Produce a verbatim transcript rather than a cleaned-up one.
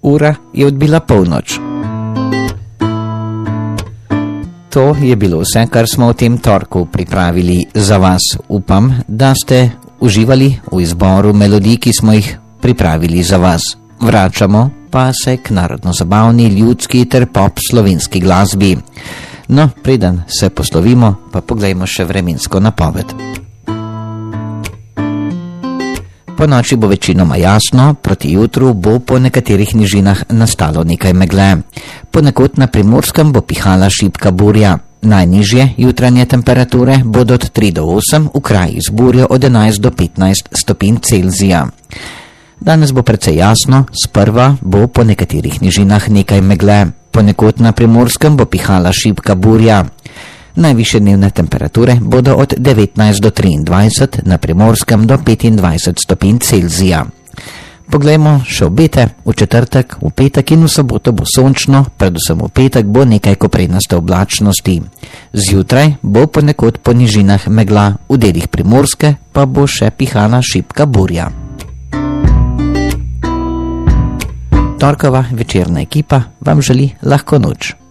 Ura je odbila polnoč. To je bilo vse, kar smo v tem torku pripravili za vas. Upam, da ste uživali v izboru melodij, ki smo jih pripravili za vas. Vračamo pa se k narodno-zabavni, ljudski ter pop slovenski glasbi. No, preden se poslovimo, pa poglejmo še vremensko napoved. Po noči bo večinoma jasno, proti jutru bo po nekaterih nižinah nastalo nekaj megle. Ponekod na Primorskem bo pihala šibka burja. Najnižje jutranje temperature bodo od tri do osem, v krajih z burjo od enajst do petnajst stopinj Celzija. Danes bo precej jasno, sprva bo po nekaterih nižinah nekaj megle. Ponekod na Primorskem bo pihala šibka burja. Najvišje dnevne temperature bodo od devetnajst do triindvajset, na Primorskem do petindvajset stopinj Celzija. Poglejmo še obete. V četrtek, v petek in v soboto bo sončno, predvsem v petek bo nekaj koprenaste oblačnosti. Zjutraj bo ponekod po nižinah megla, v delih Primorske pa bo še pihala šibka burja. Torkova večerna ekipa vam želi lahko noč.